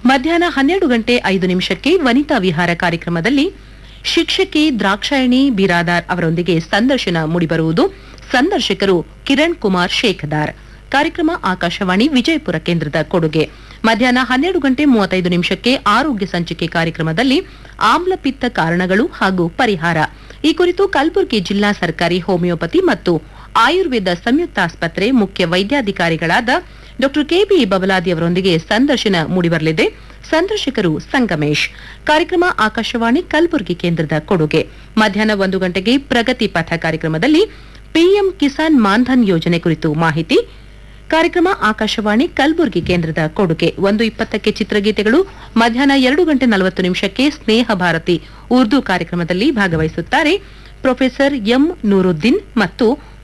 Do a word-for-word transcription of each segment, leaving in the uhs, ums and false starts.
ಮಧ್ಯಾಹ್ನ ಹನ್ನೆರಡು ಗಂಟೆ ಐದು ನಿಮಿಷಕ್ಕೆ ವನಿತಾ ವಿಹಾರ ಕಾರ್ಯಕ್ರಮದಲ್ಲಿ ಶಿಕ್ಷಕಿ ದ್ರಾಕ್ಷಾಯಣಿ ಬಿರಾದಾರ್ ಅವರೊಂದಿಗೆ ಸಂದರ್ಶನ ಮೂಡಿಬರುವುದು. ಸಂದರ್ಶಕರು ಕಿರಣ್ ಕುಮಾರ್ ಶೇಖದಾರ್. ಕಾರ್ಯಕ್ರಮ ಆಕಾಶವಾಣಿ ವಿಜಯಪುರ ಕೇಂದ್ರದ ಕೊಡುಗೆ. ಮಧ್ಯಾಹ್ನ ಹನ್ನೆರಡು ಗಂಟೆ ಮೂವತ್ತೈದು ನಿಮಿಷಕ್ಕೆ ಆರೋಗ್ಯ ಸಂಚಿಕೆ ಕಾರ್ಯಕ್ರಮದಲ್ಲಿ ಆಮ್ಲಪಿತ್ತ ಕಾರಣಗಳು ಹಾಗೂ ಪರಿಹಾರ ಈ ಕುರಿತು ಕಲಬುರಗಿ ಜಿಲ್ಲಾ ಸರ್ಕಾರಿ ಹೋಮಿಯೋಪತಿ ಮತ್ತು ಆಯುರ್ವೇದ ಸಂಯುಕ್ತ ಆಸ್ಪತ್ರೆ ಮುಖ್ಯ ವೈದ್ಯಾಧಿಕಾರಿಗಳಾದ ಡಾ ಕೆಬಿ ಬಬಲಾದಿ ಅವರೊಂದಿಗೆ ಸಂದರ್ಶನ ಮೂಡಿಬರಲಿದೆ. ಸಂದರ್ಶಕರು ಸಂಗಮೇಶ್. ಕಾರ್ಯಕ್ರಮ ಆಕಾಶವಾಣಿ ಕಲಬುರಗಿ ಕೇಂದ್ರದ ಕೊಡುಗೆ. ಮಧ್ಯಾಹ್ನ ಒಂದು ಗಂಟೆಗೆ ಪ್ರಗತಿ ಪಥ ಕಾರ್ಯಕ್ರಮದಲ್ಲಿ ಪಿಎಂ ಕಿಸಾನ್ ಮಾನ್ಧನ್ ಯೋಜನೆ ಕುರಿತು ಮಾಹಿತಿ. ಕಾರ್ಯಕ್ರಮ ಆಕಾಶವಾಣಿ ಕಲಬುರಗಿ ಕೇಂದ್ರದ ಕೊಡುಗೆ. ಒಂದು ಇಪ್ಪತ್ತಕ್ಕೆ ಚಿತ್ರಗೀತೆಗಳು. ಮಧ್ಯಾಹ್ನ ಎರಡು ಗಂಟೆ ನಲವತ್ತು ನಿಮಿಷಕ್ಕೆ ಸ್ನೇಹ ಭಾರತಿ ಉರ್ದು ಕಾರ್ಯಕ್ರಮದಲ್ಲಿ ಭಾಗವಹಿಸುತ್ತಾರೆ ಪ್ರೊಫೆಸರ್ ಎಂ ನೂರುದ್ದೀನ್ ಮತ್ತು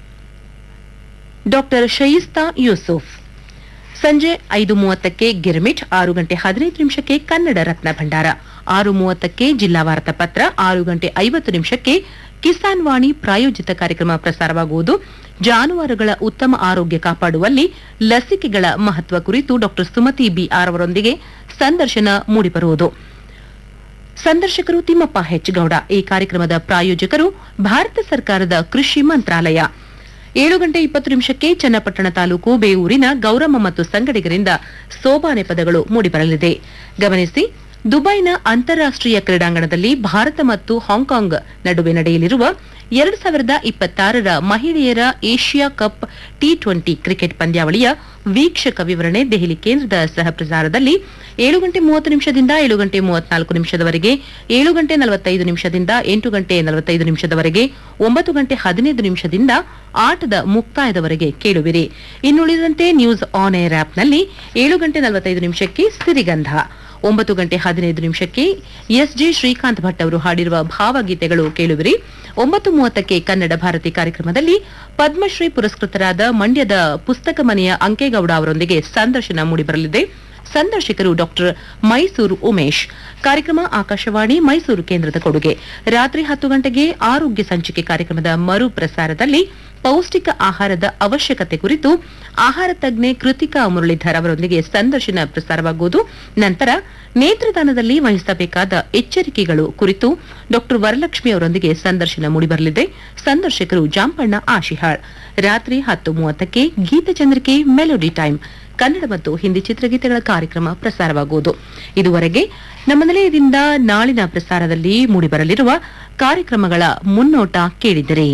ಡಾ ಶಯಿಸ್ತಾ ಯೂಸುಫ್. ಸಂಜೆ ಐದು ಮೂವತ್ತಕ್ಕೆ ಗಿರ್ಮಿಟ್. ಆರು ಗಂಟೆ ಹದಿನೈದು ನಿಮಿಷಕ್ಕೆ ಕನ್ನಡ ರತ್ನ ಭಂಡಾರ. ಆರು ಮೂವತ್ತಕ್ಕೆ ಜಿಲ್ಲಾ ವಾರ್ತಾ ಪತ್ರ. ಆರು ಗಂಟೆ ಐವತ್ತು ನಿಮಿಷಕ್ಕೆ ಕಿಸಾನ್ ವಾಣಿ ಪ್ರಾಯೋಜಿತ ಕಾರ್ಯಕ್ರಮ ಪ್ರಸಾರವಾಗುವುದು. ಜಾನುವಾರುಗಳ ಉತ್ತಮ ಆರೋಗ್ಯ ಕಾಪಾಡುವಲ್ಲಿ ಲಸಿಕೆಗಳ ಮಹತ್ವ ಕುರಿತು ಡಾ ಸುಮತಿ ಬಿಆರ್ ಅವರೊಂದಿಗೆ ಸಂದರ್ಶನ ಮೂಡಿಬರುವುದು. ಸಂದರ್ಶಕರು ತಿಮ್ಮಪ್ಪ ಹೆಚ್ ಗೌಡ. ಈ ಕಾರ್ಯಕ್ರಮದ ಪ್ರಾಯೋಜಕರು ಭಾರತ ಸರ್ಕಾರದ ಕೃಷಿ ಮಂತ್ರಾಲಯ. ಏಳು ಗಂಟೆ ಇಪ್ಪತ್ತು ನಿಮಿಷಕ್ಕೆ ಚನ್ನಪಟ್ಟಣ ತಾಲೂಕು ಬೇವೂರಿನ ಗೌರಮ್ಮ ಮತ್ತು ಸಂಗಡಿಗರಿಂದ ಸೋಬಾನೆ ಪದಗಳು ಮೂಡಿಬರಲಿದೆ. ಗಮನಿಸಿ, ದುಬೈನ ಅಂತಾರಾಷ್ಟೀಯ ಕ್ರೀಡಾಂಗಣದಲ್ಲಿ ಭಾರತ ಮತ್ತು ಹಾಂಕಾಂಗ್ ನಡುವೆ ನಡೆಯಲಿರುವ ಎರಡು ಸಾವಿರದ ಇಪ್ಪತ್ತಾರರ ಮಹಿಳೆಯರ Asia cup T twenty cricket ಪಂದ್ಯಾವಳಿಯ ವೀಕ್ಷಕ ವಿವರಣೆ ದೆಹಲಿ ಕೇಂದ್ರದ ಸಹಪ್ರಸಾರದಲ್ಲಿ ಏಳು ಗಂಟೆ ಮೂವತ್ತು ನಿಮಿಷದಿಂದ ಏಳು ಗಂಟೆ ಮೂವತ್ನಾಲ್ಕು ನಿಮಿಷದವರೆಗೆ, ಏಳು ಗಂಟೆ ನಲವತ್ತೈದು ನಿಮಿಷದಿಂದ ಎಂಟು ಗಂಟೆ ನಲವತ್ತೈದು ನಿಮಿಷದವರೆಗೆ, ಒಂಬತ್ತು ಗಂಟೆ ಹದಿನೈದು ನಿಮಿಷದಿಂದ ಆಟದ ಮುಕ್ತಾಯದವರೆಗೆ ಕೇಳುವಿರಿ. ಇನ್ನುಳಿದಂತೆ ನ್ಯೂಸ್ ಆನ್ ಏರ್ ಆಪ್ನಲ್ಲಿ ಏಳು ಗಂಟೆ ನಲವತ್ತೈದು ನಿಮಿಷಕ್ಕೆ ಸಿರಿಗಂಧ, ಒಂಬತ್ತು ಗಂಟೆ ಹದಿನೈದು ನಿಮಿಷಕ್ಕೆ ಎಸ್ಜೆ ಶ್ರೀಕಾಂತ್ ಭಟ್ ಅವರು ಹಾಡಿರುವ ಭಾವಗೀತೆಗಳು ಕೇಳುವಿರಿ. ಒಂಬತ್ತು ಮೂವತ್ತಕ್ಕೆ ಕನ್ನಡ ಭಾರತಿ ಕಾರ್ಯಕ್ರಮದಲ್ಲಿ ಪದ್ಮಶ್ರೀ ಪುರಸ್ಕೃತರಾದ ಮಂಡ್ಯದ ಪುಸ್ತಕ ಮನೆಯ ಅಂಕೇಗೌಡ ಅವರೊಂದಿಗೆ ಸಂದರ್ಶನ ಮೂಡಿಬರಲಿದೆ. ಸಂದರ್ಶಕರು ಡಾಕ್ಟರ್ ಮೈಸೂರು ಉಮೇಶ್. ಕಾರ್ಯಕ್ರಮ ಆಕಾಶವಾಣಿ ಮೈಸೂರು ಕೇಂದ್ರದ ಕೊಡುಗೆ. ರಾತ್ರಿ ಹತ್ತು ಗಂಟೆಗೆ ಆರೋಗ್ಯ ಸಂಚಿಕೆ ಕಾರ್ಯಕ್ರಮದ ಮರು ಪ್ರಸಾರದಲ್ಲಿ ಪೌಷ್ಟಿಕ ಆಹಾರದ ಅವಶ್ಯಕತೆ ಕುರಿತು ಆಹಾರ ತಜ್ಞೆ ಕೃತಿಕಾ ಮುರಳೀಧರ್ ಅವರೊಂದಿಗೆ ಸಂದರ್ಶನ ಪ್ರಸಾರವಾಗುವುದು. ನಂತರ ನೇತ್ರದಾನದಲ್ಲಿ ವಹಿಸಬೇಕಾದ ಎಚ್ಚರಿಕೆಗಳು ಕುರಿತು ಡಾ ವರಲಕ್ಷ್ಮಿ ಅವರೊಂದಿಗೆ ಸಂದರ್ಶನ ಮೂಡಿಬರಲಿದೆ. ಸಂದರ್ಶಕರು ಜಾಂಪಣ್ಣ ಆಶಿಹಾಳ್. ರಾತ್ರಿ ಹತ್ತು ಮೂವತ್ತಕ್ಕೆ ಗೀತಚಂದ್ರಿಕೆ ಮೆಲೋಡಿ ಟೈಮ್ ಕನ್ನಡ ಮತ್ತು ಹಿಂದಿ ಚಿತ್ರಗೀತೆಗಳ ಕಾರ್ಯಕ್ರಮ ಪ್ರಸಾರವಾಗುವುದು. ಇದುವರೆಗೆ ನಮ್ಮ ನಿಲಯದಿಂದ ನಾಳಿನ ಪ್ರಸಾರದಲ್ಲಿ ಮೂಡಿಬರಲಿರುವ ಕಾರ್ಯಕ್ರಮಗಳ ಮುನ್ನೋಟ ಕೇಳಿದಿರಿ.